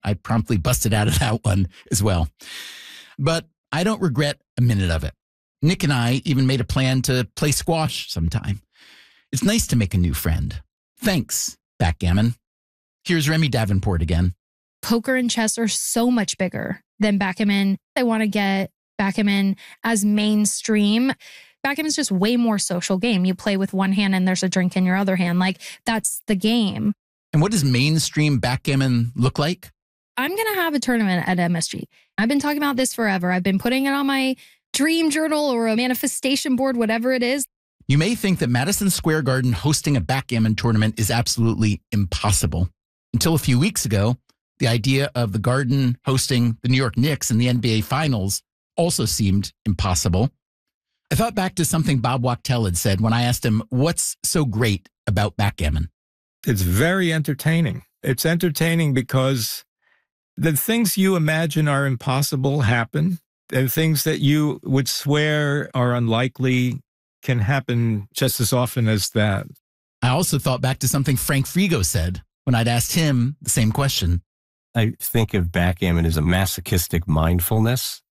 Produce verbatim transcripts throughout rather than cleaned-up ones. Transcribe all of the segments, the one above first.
I promptly busted out of that one as well. But I don't regret a minute of it. Nick and I even made a plan to play squash sometime. It's nice to make a new friend. Thanks, backgammon. Here's Remy Davenport again. Poker and chess are so much bigger than backgammon. I want to get backgammon as mainstream. Backgammon's just way more social game. You play with one hand and there's a drink in your other hand. Like, that's the game. And what does mainstream backgammon look like? I'm going to have a tournament at M S G. I've been talking about this forever. I've been putting it on my dream journal or a manifestation board, whatever it is. You may think that Madison Square Garden hosting a backgammon tournament is absolutely impossible. Until a few weeks ago, the idea of the Garden hosting the New York Knicks in the N B A Finals also seemed impossible. I thought back to something Bob Wachtel had said when I asked him, what's so great about backgammon? It's very entertaining. It's entertaining because the things you imagine are impossible happen. And things that you would swear are unlikely can happen just as often as that. I also thought back to something Frank Frigo said when I'd asked him the same question. I think of backgammon as a masochistic mindfulness.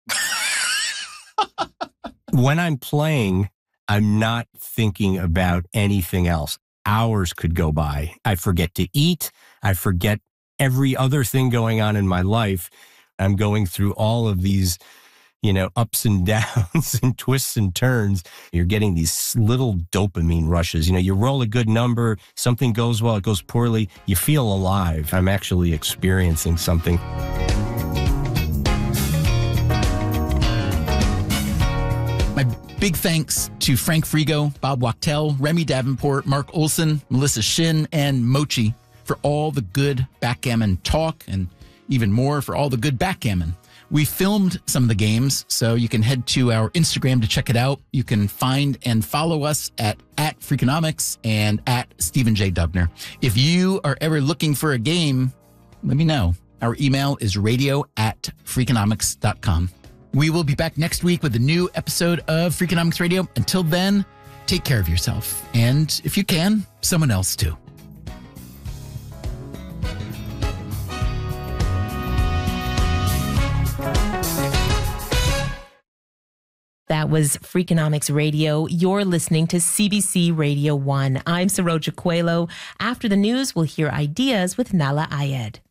When I'm playing, I'm not thinking about anything else. Hours could go by. I forget to eat. I forget every other thing going on in my life. I'm going through all of these, you know, ups and downs and twists and turns. You're getting these little dopamine rushes. You know, you roll a good number, something goes well, it goes poorly. You feel alive. I'm actually experiencing something. My big thanks to Frank Frigo, Bob Wachtel, Remy Davenport, Mark Olson, Melissa Shin, and Mochi for all the good backgammon talk and even more for all the good backgammon. We filmed some of the games, so you can head to our Instagram to check it out. You can find and follow us at, at Freakonomics and at Stephen J. Dubner. If you are ever looking for a game, let me know. Our email is radio at freakonomics dot com. We will be back next week with a new episode of Freakonomics Radio. Until then, take care of yourself. And if you can, someone else too. That was Freakonomics Radio. You're listening to C B C Radio one. I'm Saroja Coelho. After the news, we'll hear ideas with Nala Ayed.